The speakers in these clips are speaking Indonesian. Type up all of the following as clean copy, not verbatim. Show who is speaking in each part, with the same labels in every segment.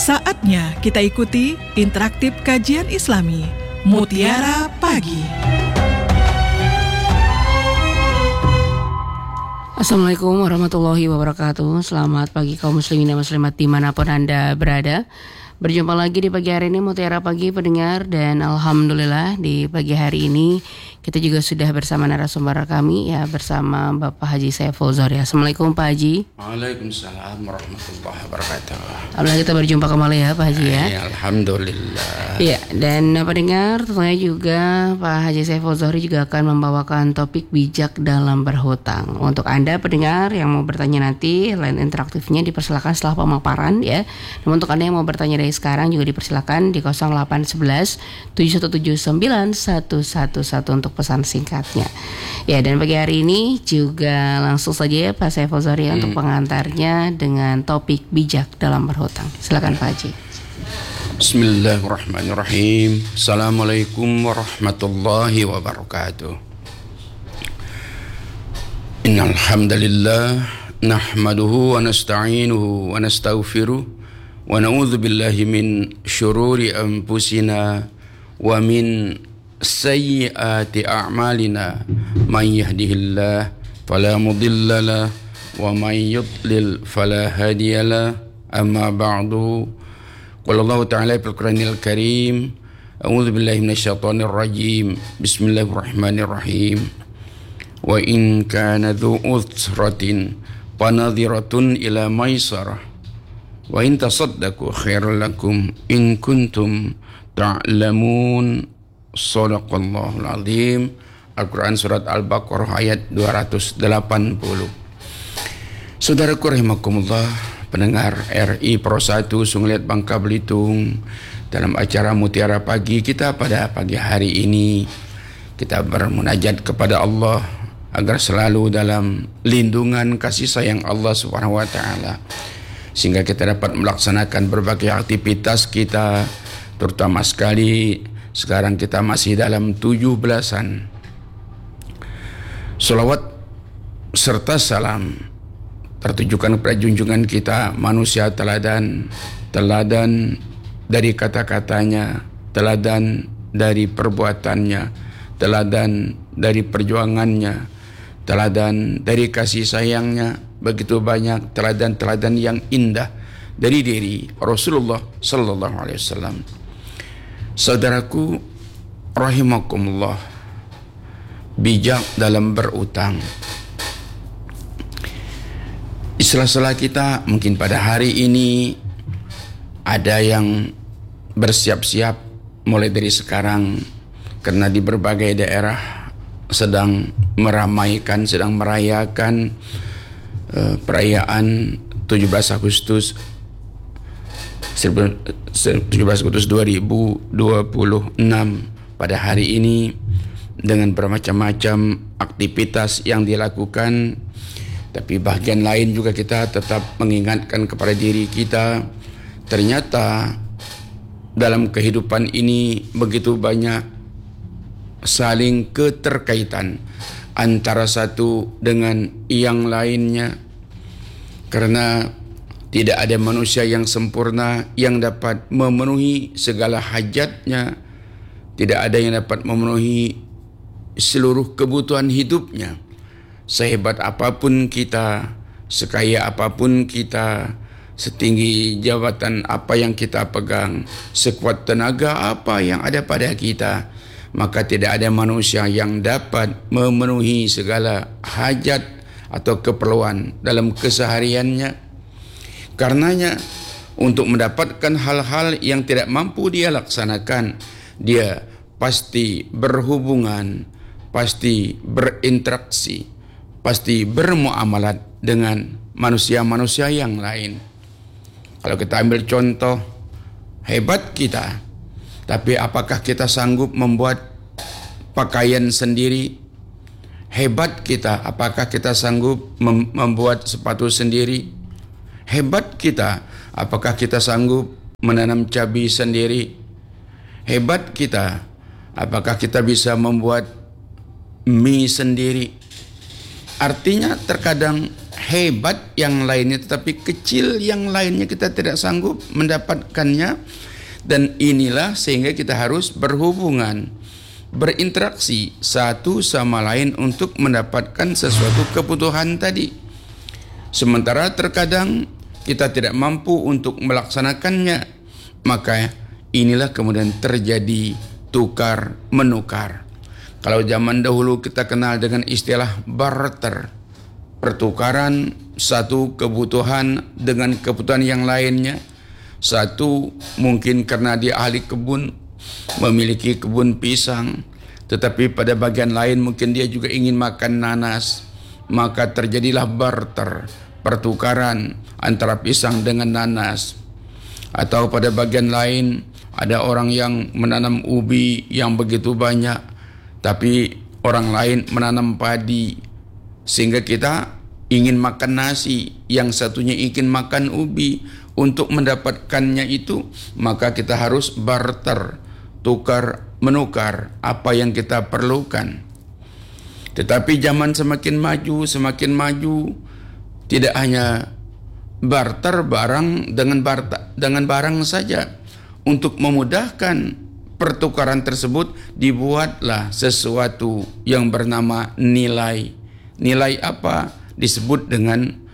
Speaker 1: Saatnya kita ikuti interaktif kajian Islami Mutiara Pagi.
Speaker 2: Assalamualaikum warahmatullahi wabarakatuh. Selamat pagi kaum muslimin dan muslimat dimanapun Anda berada. Berjumpa lagi di pagi hari ini Mutiara Pagi pendengar, dan alhamdulillah di pagi hari ini kita juga sudah bersama narasumber kami, ya, bersama Bapak Haji Saiful Zohri. Assalamualaikum Pak Haji.
Speaker 3: Waalaikumsalam warahmatullahi wabarakatuh.
Speaker 2: Alhamdulillah kita berjumpa kembali ya Pak Haji ya.
Speaker 3: Alhamdulillah.
Speaker 2: Ya, dan pendengar tentunya juga Pak Haji Saiful Zohri juga akan membawakan topik bijak dalam berhutang. Untuk Anda pendengar yang mau bertanya nanti, line interaktifnya dipersilakan setelah pemaparan ya. Namun untuk Anda yang mau bertanya dari sekarang juga dipersilakan di 0811 7179111 untuk pesan singkatnya. Ya, dan pagi hari ini juga langsung saja ya Pak Saiful Zohri untuk pengantarnya dengan topik bijak dalam berhutang. Silakan Pak Haji.
Speaker 3: Bismillahirrahmanirrahim. Assalamualaikum warahmatullahi wabarakatuh. Innal hamdalillah nahmaduhu wa nasta'inuhu wa nastaghfiruh wa na'udzu billahi min syururi anfusina wa min sayyiati a'malina. Man yahdihillah fala mudhillalah wa man yudlil fala hadiyalah. Amma ba'du. Qala Allah Ta'ala fil Qur'anil Karim, a'udzu billahi minasyaitonir rajim. Bismillahirrahmanirrahim. Wa in kana dzu usratin fanadhiratun ila maisarah wa in tasaddaqu khairul lakum in kuntum ta'lamun. Shadaqallahul azim. Al-Quran surat Al-Baqarah ayat 280. Saudaraku rahimakumullah, pendengar RI Pro 1 Sungliat Bangka Belitung, dalam acara Mutiara Pagi kita pada pagi hari ini kita bermunajat kepada Allah agar selalu dalam lindungan kasih sayang Allah Subhanahu wa taala, sehingga kita dapat melaksanakan berbagai aktivitas kita, terutama sekali sekarang kita masih dalam 17-an. Sholawat serta salam tertujukan kepada junjungan kita, manusia teladan, teladan dari kata-katanya, teladan dari perbuatannya, teladan dari perjuangannya, teladan dari kasih sayangnya. Begitu banyak teladan-teladan yang indah dari diri Rasulullah sallallahu alaihi wasallam. Saudaraku rahimakumullah, bijak dalam berutang. Di sela-sela kita mungkin pada hari ini ada yang bersiap-siap mulai dari sekarang, karena di berbagai daerah sedang meramaikan, sedang merayakan perayaan 17 Agustus 2026 pada hari ini, dengan bermacam-macam aktivitas yang dilakukan. Tapi bagian lain juga kita tetap mengingatkan kepada diri kita, ternyata dalam kehidupan ini begitu banyak saling keterkaitan antara satu dengan yang lainnya, karena tidak ada manusia yang sempurna yang dapat memenuhi segala hajatnya. Tidak ada yang dapat memenuhi seluruh kebutuhan hidupnya. Sehebat apapun kita, sekaya apapun kita, setinggi jabatan apa yang kita pegang, sekuat tenaga apa yang ada pada kita, maka tidak ada manusia yang dapat memenuhi segala hajat atau keperluan dalam kesehariannya. Karenanya, untuk mendapatkan hal-hal yang tidak mampu dia laksanakan, dia pasti berhubungan, pasti berinteraksi, pasti bermuamalat dengan manusia-manusia yang lain. Kalau kita ambil contoh, hebat kita, tapi apakah kita sanggup membuat pakaian sendiri? Hebat kita, apakah kita sanggup membuat sepatu sendiri? Hebat kita, apakah kita sanggup menanam cabai sendiri? Hebat kita, apakah kita bisa membuat mie sendiri? Artinya terkadang hebat yang lainnya tetapi kecil yang lainnya kita tidak sanggup mendapatkannya, dan inilah sehingga kita harus berhubungan, berinteraksi satu sama lain untuk mendapatkan sesuatu kebutuhan tadi. Sementara terkadang kita tidak mampu untuk melaksanakannya, maka inilah kemudian terjadi tukar menukar. Kalau zaman dahulu kita kenal dengan istilah barter, pertukaran satu kebutuhan dengan kebutuhan yang lainnya. Satu mungkin karena dia ahli kebun, memiliki kebun pisang, tetapi pada bagian lain mungkin dia juga ingin makan nanas, maka terjadilah barter, pertukaran antara pisang dengan nanas. Atau pada bagian lain ada orang yang menanam ubi yang begitu banyak, tapi orang lain menanam padi, sehingga kita ingin makan nasi, yang satunya ingin makan ubi. Untuk mendapatkannya itu, maka kita harus barter, tukar menukar apa yang kita perlukan. Tetapi zaman semakin maju, tidak hanya barter barang dengan barang saja. Untuk memudahkan pertukaran tersebut, dibuatlah sesuatu yang bernama nilai. Nilai apa? Disebut dengan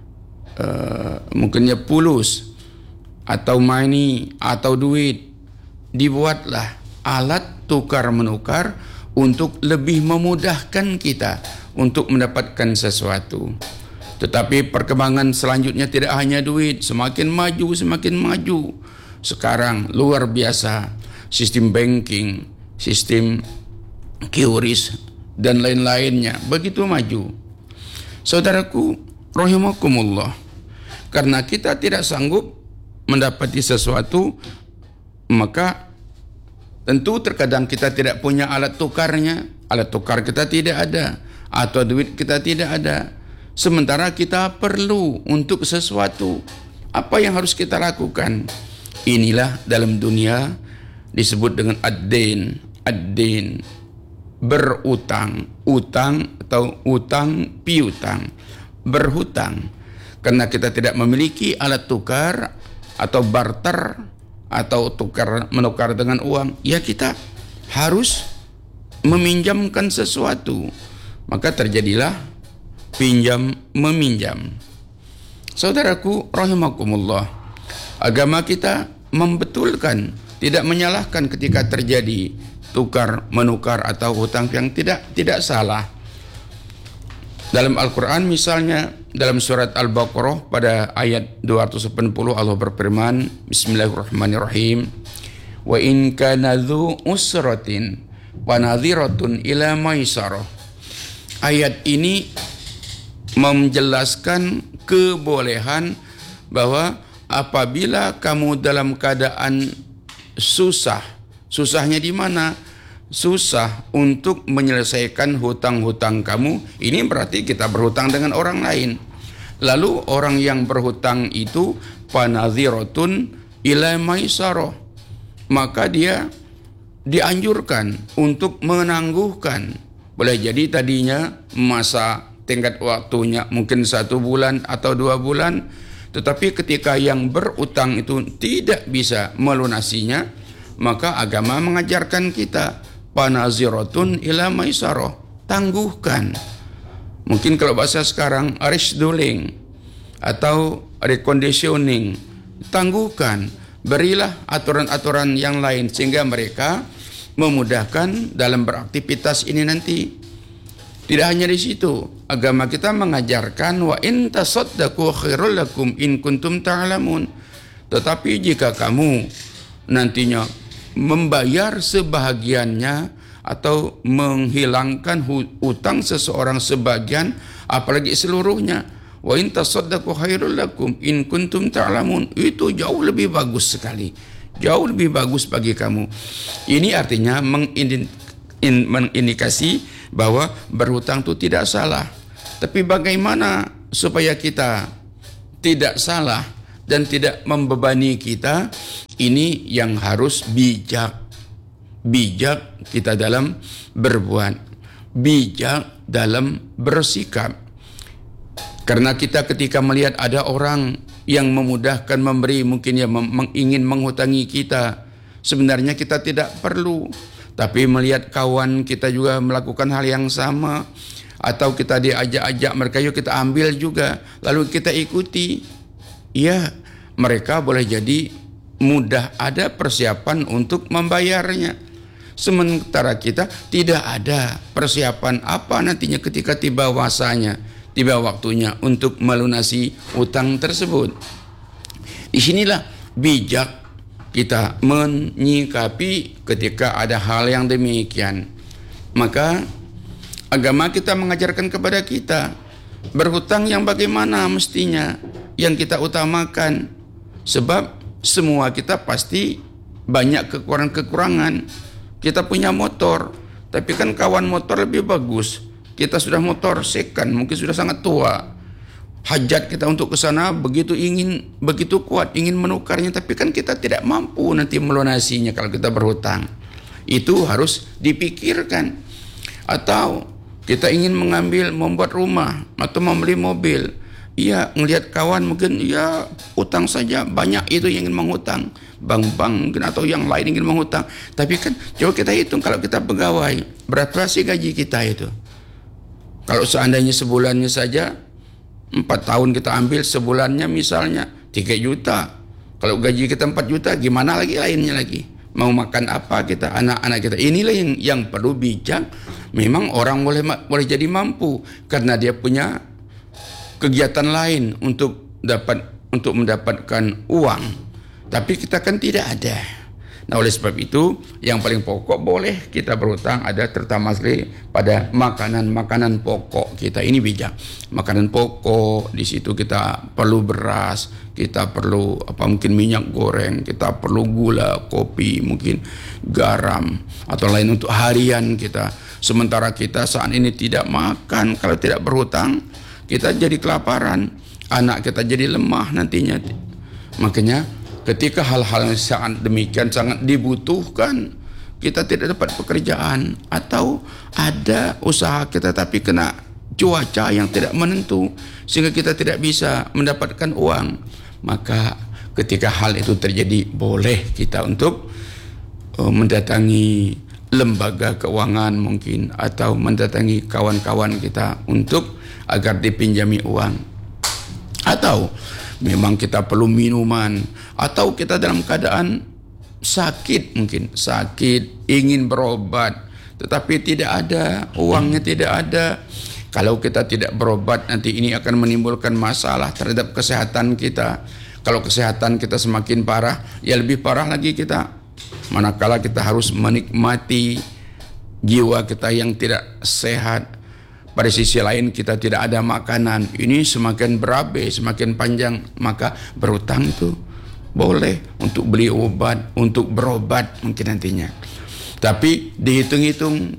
Speaker 3: mungkinnya pulus atau money atau duit. Dibuatlah alat tukar menukar untuk lebih memudahkan kita untuk mendapatkan sesuatu. Tetapi perkembangan selanjutnya tidak hanya duit, semakin maju. Sekarang luar biasa, sistem banking, sistem QRIS dan lain-lainnya begitu maju. Saudaraku rahimakumullah, karena kita tidak sanggup mendapati sesuatu, maka tentu terkadang kita tidak punya alat tukarnya. Alat tukar kita tidak ada, atau duit kita tidak ada. Sementara kita perlu untuk sesuatu. Apa yang harus kita lakukan? Inilah dalam dunia disebut dengan ad-dain. Ad-dain, berutang, utang atau utang piutang, berhutang. Karena kita tidak memiliki alat tukar atau barter atau tukar menukar dengan uang, ya kita harus meminjamkan sesuatu. Maka terjadilah pinjam meminjam. Saudaraku rahimakumullah, agama kita membetulkan, tidak menyalahkan ketika terjadi tukar menukar atau hutang yang tidak salah. Dalam Al-Quran misalnya dalam surat Al-Baqarah pada ayat 280 Allah berfirman, Bismillahirrahmanirrahim, wa in kana dzu usratin wa nadhiratun ila maisarah. Ayat ini menjelaskan kebolehan bahwa apabila kamu dalam keadaan susah, susahnya di mana? Susah untuk menyelesaikan hutang-hutang kamu. Ini berarti kita berhutang dengan orang lain. Lalu orang yang berhutang itu panadhiratun ila maisarah, maka dia dianjurkan untuk menangguhkan. Boleh jadi tadinya masa tenggat waktunya mungkin 1 bulan atau 2 bulan, tetapi ketika yang berutang itu tidak bisa melunasinya, maka agama mengajarkan kita panaziratun ila maisarah, tangguhkan. Mungkin kalau bahasa sekarang rescheduling atau reconditioning, tangguhkan, berilah aturan-aturan yang lain sehingga mereka memudahkan dalam beraktivitas ini nanti. Tidak hanya di situ, agama kita mengajarkan wa in tasaddaqu khairul lakum in kuntum ta'lamun. Tetapi jika kamu nantinya membayar sebahagiannya atau menghilangkan hutang seseorang sebagian, apalagi seluruhnya, wa in tasaddaqu khairul lakum in kuntum ta'lamun, itu jauh lebih bagus sekali, jauh lebih bagus bagi kamu. Ini artinya mengindikasi bahwa berhutang itu tidak salah. Tapi bagaimana supaya kita tidak salah dan tidak membebani kita? Ini yang harus bijak kita dalam berbuat. bijak dalam bersikap. Karena kita ketika melihat ada orang yang memudahkan memberi, mungkin ingin menghutangi kita, sebenarnya kita tidak perlu. Tapi melihat kawan kita juga melakukan hal yang sama, atau kita diajak-ajak mereka, yuk kita ambil juga, lalu kita ikuti. Ya, mereka boleh jadi mudah ada persiapan untuk membayarnya. Sementara kita tidak ada persiapan apa nantinya ketika tiba masanya, tiba waktunya untuk melunasi utang tersebut. Disinilah bijak kita menyikapi ketika ada hal yang demikian. Maka agama kita mengajarkan kepada kita berhutang yang bagaimana mestinya yang kita utamakan. Sebab semua kita pasti banyak kekurangan-kekurangan. Kita punya motor, tapi kan kawan motor lebih bagus. Kita sudah motor second, mungkin sudah sangat tua. Hajat kita untuk ke sana begitu kuat ingin menukarnya, tapi kan kita tidak mampu nanti melunasinya kalau kita berhutang. Itu harus dipikirkan. Atau kita ingin membuat rumah atau membeli mobil. Iya, ngelihat kawan mungkin ya utang saja, banyak itu yang ingin menghutang. Bank-bank mungkin atau yang lain ingin menghutang. Tapi kan coba kita hitung kalau kita pegawai, berapa sih gaji kita itu? Kalau seandainya sebulannya saja 4 tahun kita ambil, sebulannya misalnya 3 juta. Kalau gaji kita 4 juta, gimana lagi lainnya lagi? Mau makan apa kita, anak-anak kita? Inilah yang perlu bijak. Memang orang boleh jadi mampu karena dia punya kegiatan lain untuk mendapatkan uang. Tapi kita kan tidak ada. Nah, oleh sebab itu yang paling pokok boleh kita berhutang ada terutama sekali pada makanan pokok kita. Ini bijak. Makanan pokok, di situ kita perlu beras, kita perlu mungkin minyak goreng, kita perlu gula, kopi, mungkin garam atau lain untuk harian kita. Sementara kita saat ini tidak makan, kalau tidak berhutang kita jadi kelaparan, anak kita jadi lemah nantinya. Makanya ketika hal-hal yang sangat demikian sangat dibutuhkan, kita tidak dapat pekerjaan atau ada usaha kita tapi kena cuaca yang tidak menentu sehingga kita tidak bisa mendapatkan uang, maka ketika hal itu terjadi boleh kita untuk mendatangi lembaga keuangan mungkin atau mendatangi kawan-kawan kita untuk agar dipinjami uang. Atau memang kita perlu minuman, atau kita dalam keadaan sakit, mungkin sakit ingin berobat tetapi tidak ada uangnya, tidak ada. Kalau kita tidak berobat nanti ini akan menimbulkan masalah terhadap kesehatan kita. Kalau kesehatan kita semakin parah, ya lebih parah lagi kita. Manakala kita harus menikmati jiwa kita yang tidak sehat, pada sisi lain kita tidak ada makanan, ini semakin berabe, semakin panjang. Maka berhutang itu boleh untuk beli obat, untuk berobat mungkin nantinya. Tapi dihitung-hitung.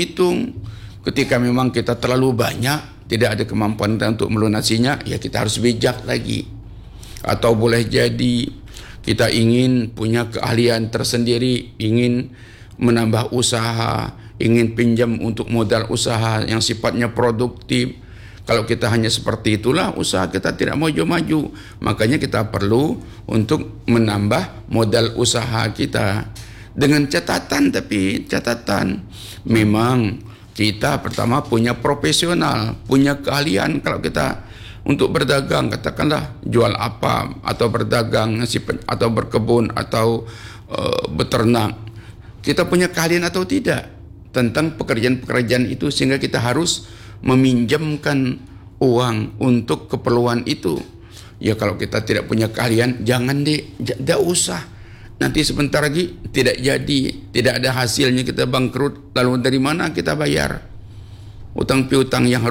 Speaker 3: Ketika memang kita terlalu banyak, tidak ada kemampuan untuk melunasinya, ya kita harus bijak lagi. Atau boleh jadi kita ingin punya keahlian tersendiri, ingin menambah usaha, ingin pinjam untuk modal usaha yang sifatnya produktif. Kalau kita hanya seperti itulah, usaha kita tidak maju-maju. Makanya kita perlu untuk menambah modal usaha kita dengan catatan. Tapi catatan memang kita pertama punya profesional, punya keahlian. Kalau kita untuk berdagang, katakanlah jual apa, atau berdagang atau berkebun atau beternak, kita punya keahlian atau tidak tentang pekerjaan-pekerjaan itu sehingga kita harus meminjamkan uang untuk keperluan itu. Ya kalau kita tidak punya keahlian, jangan tidak usah. Nanti sebentar lagi tidak jadi, tidak ada hasilnya, kita bangkrut. Lalu dari mana kita bayar utang piutang yang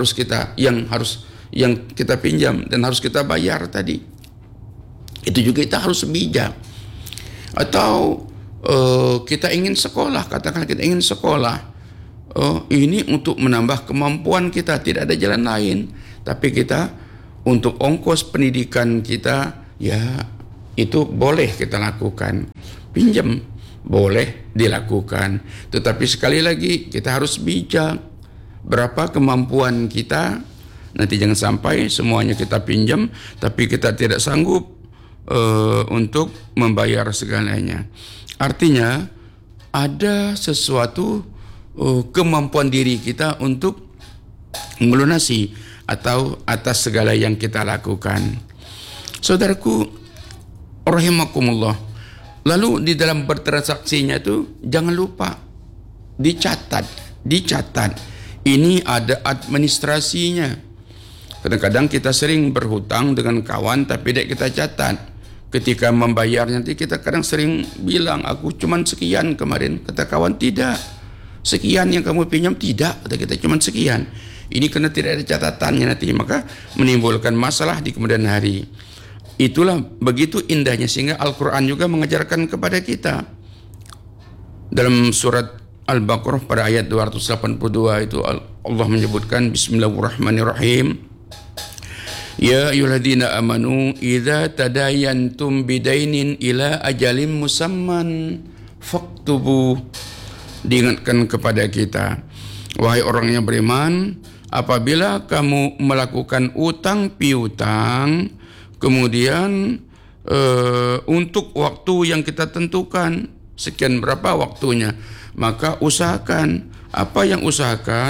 Speaker 3: kita pinjam dan harus kita bayar tadi? Itu juga kita harus bijak. Atau kita ingin sekolah, katakan kita ingin sekolah. Ini untuk menambah kemampuan kita, tidak ada jalan lain. Tapi kita untuk ongkos pendidikan kita, ya itu boleh kita lakukan. Pinjam boleh dilakukan. Tetapi sekali lagi kita harus bijak. berapa kemampuan kita. Nanti jangan sampai semuanya kita pinjam tapi kita tidak sanggup untuk membayar segalanya. Artinya ada sesuatu kemampuan diri kita untuk melunasi atau atas segala yang kita lakukan. Saudaraku rahimakumullah, lalu di dalam bertransaksinya itu jangan lupa dicatat. Ini ada administrasinya. Kadang-kadang kita sering berhutang dengan kawan tapi tidak kita catat. Ketika membayar nanti kita kadang sering bilang, aku cuman sekian kemarin. Kata kawan, tidak. Sekian yang kamu pinjam, tidak. Kata kita, cuman sekian. Ini karena tidak ada catatannya nanti, maka menimbulkan masalah di kemudian hari. Itulah begitu indahnya sehingga Al-Quran juga mengajarkan kepada kita. Dalam surat Al-Baqarah pada ayat 282 itu Allah menyebutkan Bismillahirrahmanirrahim. Ya ayyuhalladzina amanu idza tadayantum bidainin ila ajalin musamman faktubu. Diingatkan kepada kita, wahai orang yang beriman, apabila kamu melakukan utang piutang kemudian untuk waktu yang kita tentukan, sekian berapa waktunya, maka usahakan. Apa yang usahakan?